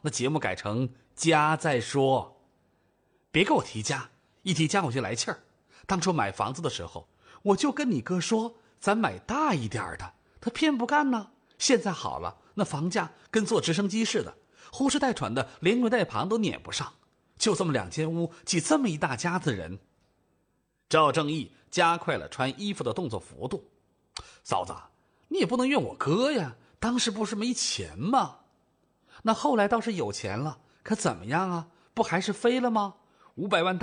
那节目改成家再说。别给我提家，一提家我就来气儿。当初买房子的时候，我就跟你哥说咱买大一点的，他偏不干呢。现在好了，那房价跟坐直升机似的，呼哧带喘的，连滚带爬都撵不上。就这么2间屋挤这么一大家子人。赵正义加快了穿衣服的动作幅度。嫂子，你也不能怨我哥呀，当时不是没钱吗？那后来倒是有钱了，可怎么样啊？不还是飞了吗？500万